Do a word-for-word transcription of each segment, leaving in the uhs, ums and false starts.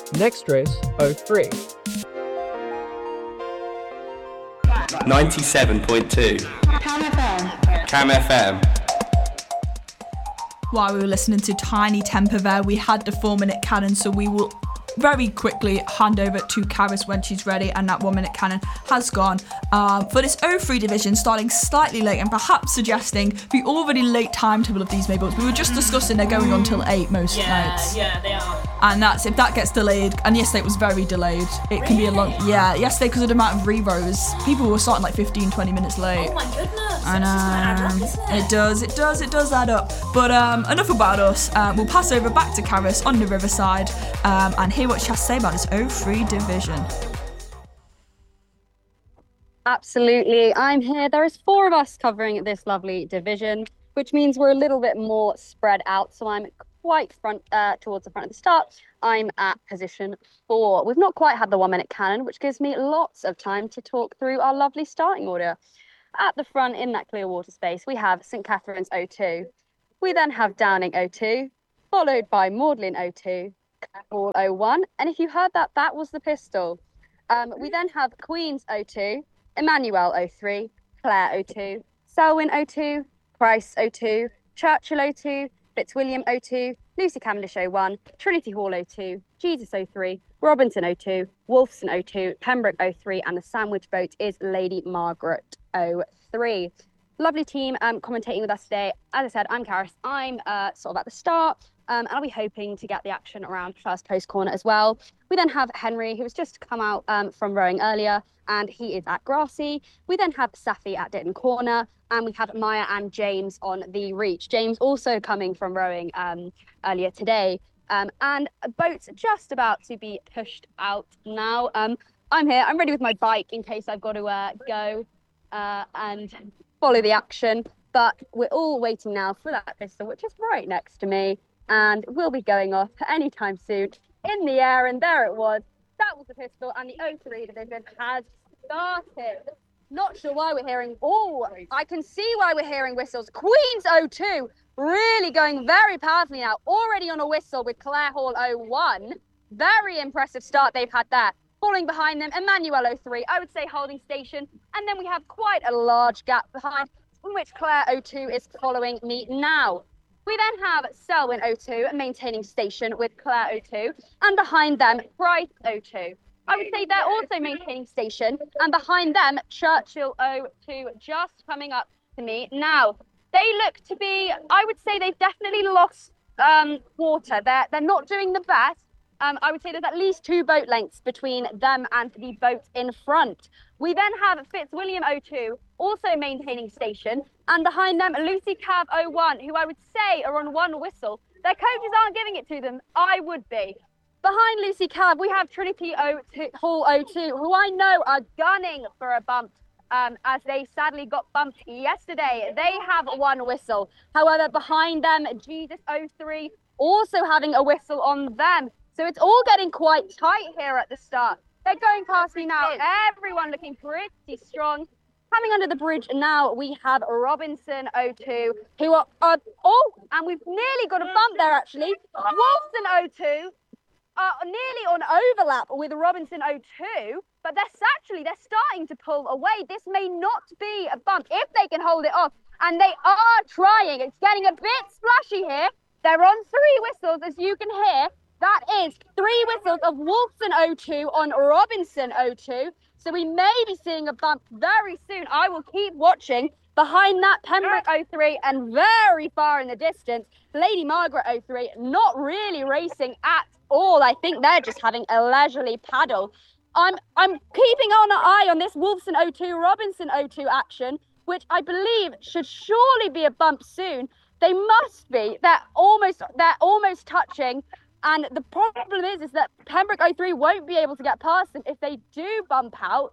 Next race, oh three. ninety-seven point two. Cam F M. Cam F M. While we were listening to Tiny Temper there, we had the four minute cannon, so we will very quickly hand over to Karis when she's ready, and that one minute cannon has gone. Um, for this oh three division, starting slightly late and perhaps suggesting the already late timetable of these Maybells. We were just discussing they're going on till eight most Yeah, nights. yeah, they are. And that's, if that gets delayed, and yesterday it was very delayed, it can be a long, yeah, yesterday because of the amount of re-rows, people were starting like fifteen, twenty minutes late. Oh my goodness. And That's just gonna add up, um, isn't it? it does, it does, it does add up. But um, enough about us. Uh, we'll pass over back to Karis on the Riverside um, and hear what she has to say about this oh three division. Absolutely. I'm here. There is four of us covering this lovely division, which means we're a little bit more spread out. So I'm quite front uh, towards the front of the start. I'm at position four. We've not quite had the one minute cannon, which gives me lots of time to talk through our lovely starting order. At the front in that clear water space, we have St Catherine's oh two. We then have Downing oh two, followed by Magdalen oh two, Hall oh one. And if you heard that, that was the pistol. Um, we then have Queen's oh two, Emmanuel oh three, Clare oh two, Selwyn oh two, Price oh two, Churchill oh two, Fitzwilliam oh two, Lucy Cavendish oh one, Trinity Hall oh two, Jesus oh three, Robinson oh two, Wolfson oh two, Pembroke oh three, and the sandwich boat is Lady Margaret oh three. Lovely team um, commentating with us today. As I said, I'm Karis. I'm uh, sort of at the start, um, and I'll be hoping to get the action around first post corner as well. We then have Henry, who has just come out um, from rowing earlier, and he is at Grassy. We then have Safi at Ditton Corner, and we have Maya and James on the reach. James also coming from rowing um, earlier today. Um, and a boat's just about to be pushed out now. Um, I'm here. I'm ready with my bike in case I've got to uh, go uh, and follow the action. But we're all waiting now for that pistol, which is right next to me, and will be going off anytime soon. In the air, and there it was. That was the pistol, and the oh three division has started. Not sure why we're hearing. Oh, I can see why we're hearing whistles. Queen's oh two really going very powerfully now. Already on a whistle with Clare Hall oh one. Very impressive start they've had there. Falling behind them, Emmanuel oh three, I would say holding station. And then we have quite a large gap behind, in which Clare oh two is following me now. We then have Selwyn oh two maintaining station with Clare oh two. And behind them, Price oh two. I would say they're also maintaining station. And behind them, Churchill oh two just coming up to me now. They look to be, I would say they've definitely lost um, water. They're, they're not doing the best. Um, I would say there's at least two boat lengths between them and the boat in front. We then have Fitzwilliam oh two also maintaining station, and behind them Lucy Cav oh one, who I would say are on one whistle. Their coaches aren't giving it to them. I would be. Behind Lucy Cav, we have Trinity oh two, Hall oh two, who I know are gunning for a bump, um, as they sadly got bumped yesterday. They have one whistle. However, behind them, Jesus oh three also having a whistle on them. So it's all getting quite tight here at the start. They're going past me now. Everyone looking pretty strong. Coming under the bridge now, we have Robinson oh two, who are, uh, oh, and we've nearly got a bump there actually. Wolfson oh two are nearly on overlap with Robinson oh two, but they're actually, they're starting to pull away. This may not be a bump if they can hold it off, and they are trying. It's getting a bit splashy here. They're on three whistles, as you can hear. That is three whistles of Wolfson oh two on Robinson oh two. So we may be seeing a bump very soon. I will keep watching. Behind that, Pembroke oh three, and very far in the distance, Lady Margaret oh three, not really racing at all. I think they're just having a leisurely paddle. I'm I'm keeping on an eye on this Wolfson oh two, Robinson oh two action, which I believe should surely be a bump soon. They must be. They're almost they're almost touching. And the problem is, is that Pembroke oh three won't be able to get past them if they do bump out.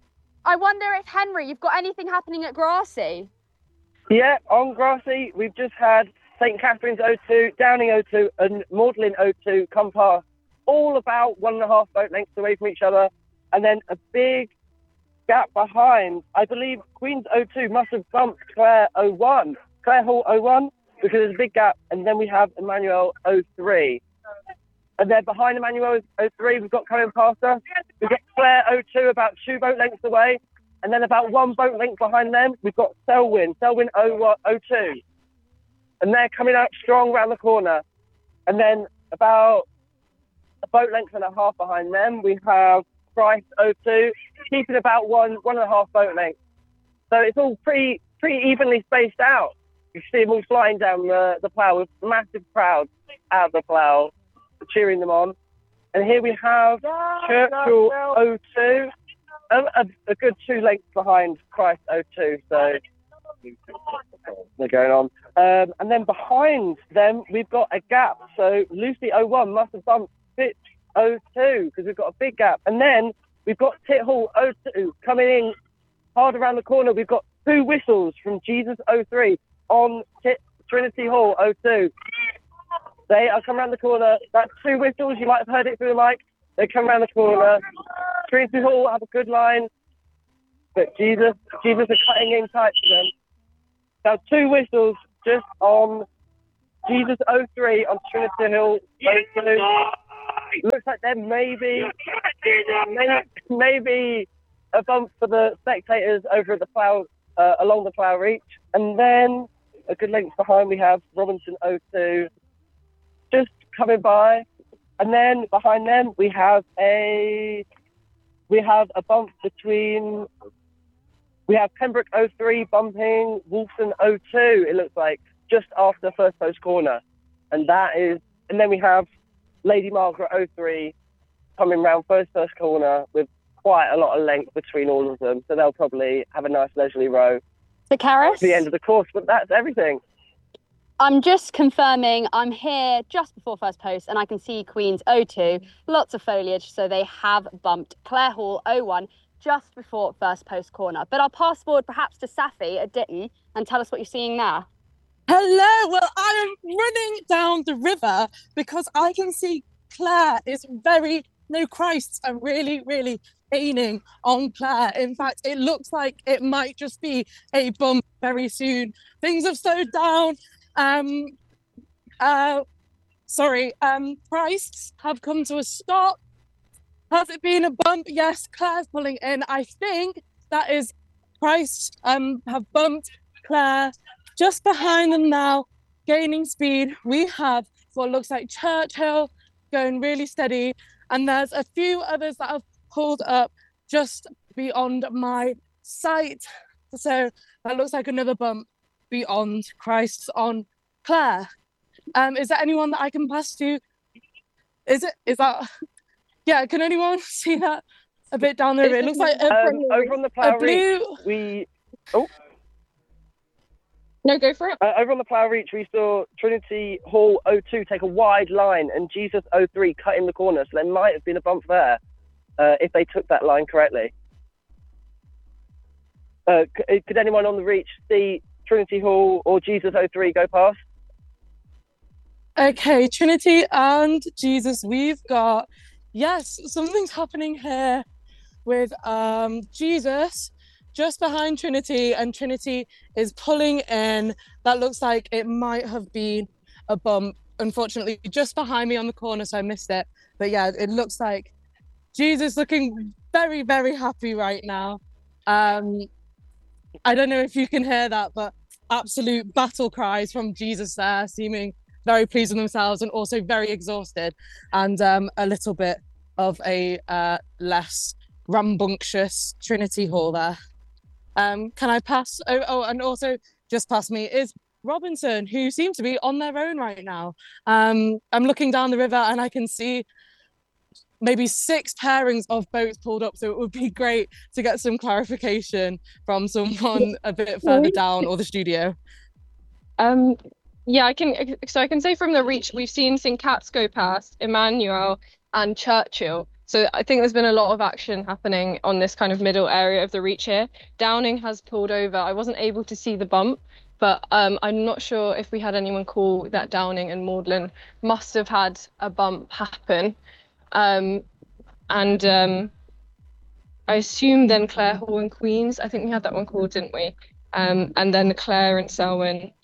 I wonder if, Henry, you've got anything happening at Grassy? Yeah, on Grassy, we've just had St Catherine's oh two, Downing oh two, and Magdalen oh two come past, all about one and a half boat lengths away from each other. And then a big gap behind. I believe Queen's oh two must have bumped Clare oh one, Clare Hall oh one, because there's a big gap. And then we have Emmanuel oh three. And then behind Emmanuel oh three, we've got coming past us. We've got Clare oh two about two boat lengths away. And then about one boat length behind them, we've got Selwyn, Selwyn oh two. And they're coming out strong round the corner. And then about a boat length and a half behind them, we have Christ oh two, keeping about one, one and a half boat lengths. So it's all pretty, pretty evenly spaced out. You see them all flying down the, the plough with massive crowds out of the plough, cheering them on. And here we have Churchill oh two, a, a, a good two lengths behind Christ oh two. So they're going on. Um, and then behind them, we've got a gap. So Lucy oh one must have bumped Fitch oh two because we've got a big gap. And then we've got Tit Hall oh two coming in hard around the corner. We've got two whistles from Jesus oh three on Tit Trinity Hall oh two. They are coming around the corner. That's two whistles. You might have heard it through the mic. They come around the corner. Trinity Hall have a good line. But Jesus, Jesus are cutting in tight to them. Now two whistles just on Jesus oh three on Trinity Hill oh two. Looks like there may be, maybe, maybe a bump for the spectators over at the plough, uh, along the plough reach. And then a good length behind we have Robinson oh two just coming by. And then behind them we have a we have a bump between we have Pembroke oh three bumping Wolfson oh two, it looks like, just after first post corner. And that is and then we have Lady Margaret oh three coming round first first corner with quite a lot of length between all of them. So they'll probably have a nice leisurely row So Karis, at the end of the course. But that's everything. I'm just confirming I'm here just before first post and I can see Queens oh two, lots of foliage, so they have bumped Clare Hall oh one just before first post corner. But I'll pass forward perhaps to Safi at Ditton and tell us what you're seeing there. Hello, well, I am running down the river because I can see Clare is very, no Christ, I'm really, really gaining on Clare. In fact, it looks like it might just be a bump very soon. Things have slowed down. Um, uh, sorry, um, Christs have come to a stop. Has it been a bump? Yes, Clare's pulling in. I think that is Christ um, have bumped Clare. Just behind them now, gaining speed, we have what looks like Churchill going really steady. And there's a few others that have pulled up just beyond my sight. So that looks like another bump beyond Christ on Clare. Um, is there anyone that I can pass to? Is it, is that, yeah, can anyone see that a bit down the river? It looks like a, Um, over on the plough blue- reach, we, oh, No, go for it. uh, over on the plough reach, we saw Trinity Hall oh two take a wide line and Jesus oh three cut in the corner. So there might have been a bump there uh, if they took that line correctly. Uh, c- could anyone on the reach see Trinity Hall or Jesus oh three go past? Okay, Trinity and Jesus, we've got, yes, something's happening here with um Jesus just behind Trinity, and Trinity is pulling in. That looks like it might have been a bump, unfortunately, just behind me on the corner, so I missed it. But yeah, it looks like Jesus looking very, very happy right now. Um, I don't know if you can hear that, but absolute battle cries from Jesus there, seeming very pleased with themselves and also very exhausted, and um, a little bit of a uh, less rambunctious Trinity Hall there. Um, can I pass? Oh, oh, and also just past me is Robinson, who seem to be on their own right now. Um, I'm looking down the river and I can see maybe six pairings of boats pulled up, so it would be great to get some clarification from someone a bit further down, or the studio. Um, yeah, I can. So I can say from the reach, we've seen Saint Cat's go past, Emmanuel and Churchill. So I think there's been a lot of action happening on this kind of middle area of the reach here. Downing has pulled over. I wasn't able to see the bump, but um, I'm not sure if we had anyone call that Downing and Magdalen must have had a bump happen. Um, and um, I assume then Clare Hall and Queens. I think we had that one called, didn't we? Um, and then Clare and Selwyn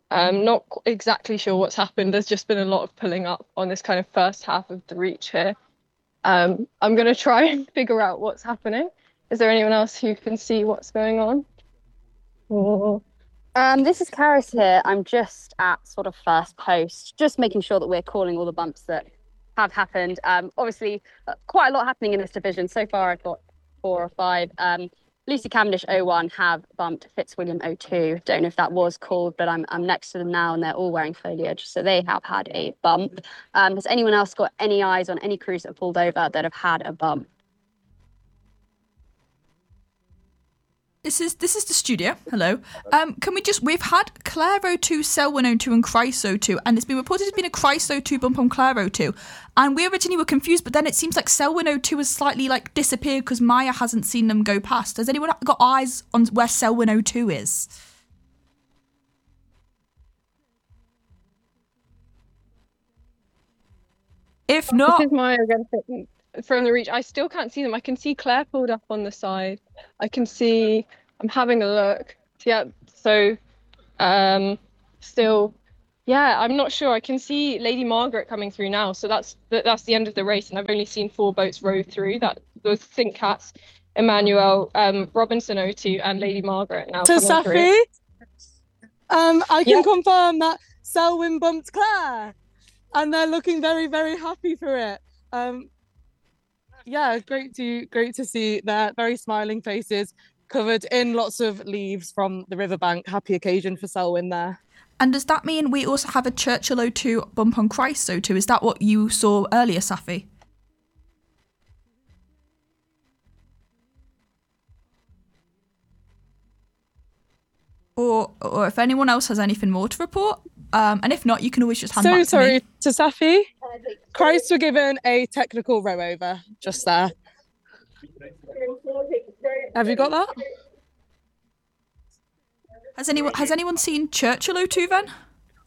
Um, not qu- exactly sure what's happened. There's just been a lot of pulling up on this kind of first half of the reach here. Um, I'm going to try and figure out what's happening. Is there anyone else who can see what's going on? Oh. Um, this is Karis here. I'm just at sort of first post, just making sure that we're calling all the bumps that have happened. Um, obviously, uh, quite a lot happening in this division. So far, I've got four or five. Um, Lucy Cavendish oh one have bumped Fitzwilliam oh two. Don't know if that was called, but I'm I'm next to them now and they're all wearing foliage. So they have had a bump. Um, has anyone else got any eyes on any crews that have pulled over that have had a bump? This is this is the studio. Hello. Um, can we just we've had Claire oh two, Selwyn oh two, and Christ oh two, and it's been reported there's been a Christ oh two bump on Claire oh two, and we originally were confused, but then it seems like Selwyn oh two has slightly like disappeared because Maya hasn't seen them go past. Has anyone got eyes on where Selwyn oh two is? If not, This is Maya again from- from the reach. I still can't see them. I can see Claire pulled up on the side. I can see, I'm having a look. Yeah, so um, still, yeah, I'm not sure. I can see Lady Margaret coming through now. So that's that's the end of the race. And I've only seen four boats row through. That was Think Cats, Emmanuel, um, Robinson oh two, and Lady Margaret now To coming through. Safi, um, I can Yeah. confirm that Selwyn bumped Claire, and they're looking very, very happy for it. Um, yeah, great to great to see their very smiling faces covered in lots of leaves from the riverbank. Happy occasion for Selwyn there. and does that mean we also have a Churchill oh two bump on Christ oh two? Is that what you saw earlier, Safi? Or, or if anyone else has anything more to report, um, and if not, you can always just hand So back to sorry me. to Safi. Christ were given a technical row over just there. Have you got that? Has anyone has anyone seen Churchill oh two then?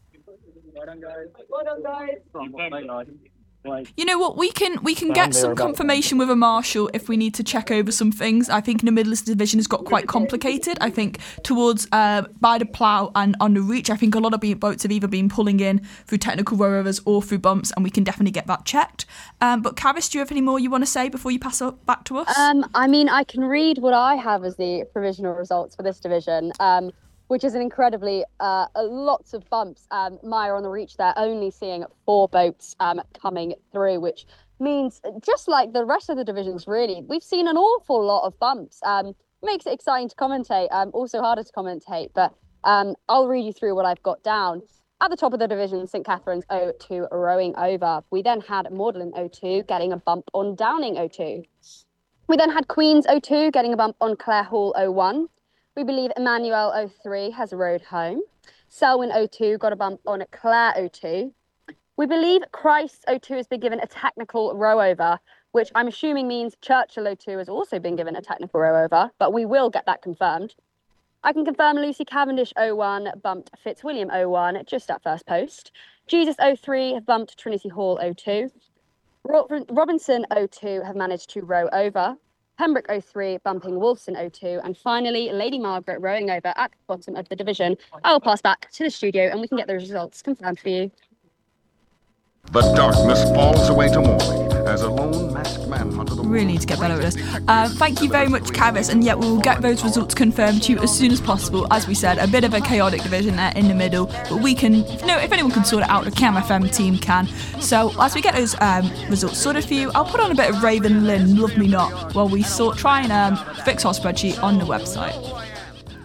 You know what? We can we can get some confirmation with a marshal if we need to check over some things. I think in the Midlands division has got quite complicated. I think towards uh, by the plough and on the reach, I think a lot of be- boats have either been pulling in through technical rowers or through bumps, and we can definitely get that checked. Um, but Karis, do you have any more you want to say before you pass it back to us? Um, I mean, I can read what I have as the provisional results for this division, um, which is an incredibly uh, uh, lots of bumps. Um, Maya on the reach there, only seeing four boats um, coming through, which means just like the rest of the divisions, really, we've seen an awful lot of bumps. Um, makes it exciting to commentate, um, also harder to commentate, but um, I'll read you through what I've got down. At the top of the division, St Catherine's oh two rowing over. We then had Magdalen oh two getting a bump on Downing oh two. We then had Queen's oh two getting a bump on Clare Hall oh one. We believe Emmanuel oh three has rowed home. Selwyn oh two got a bump on Claire oh two. We believe Christ oh two has been given a technical row over, which I'm assuming means Churchill oh two has also been given a technical row over, but we will get that confirmed. I can confirm Lucy Cavendish oh one bumped Fitzwilliam oh one just at first post. Jesus oh three have bumped Trinity Hall oh two. Rob- Robinson oh two have managed to row over. Pembroke oh three bumping Wolfson oh two, and finally Lady Margaret rowing over at the bottom of the division. I'll pass back to the studio and we can get the results confirmed for you. The darkness falls away to morning as a lone masked man under the Really need to get better at this. Um, thank you very much, Karis, and yet we will get those results confirmed to you as soon as possible. As we said, a bit of a chaotic division there in the middle, but we can, you know, if anyone can sort it out, the Cam F M team can. So as we get those um, results sorted for you, I'll put on a bit of Raven Lynn, Love Me Not, while we sort try and um, fix our spreadsheet on the website.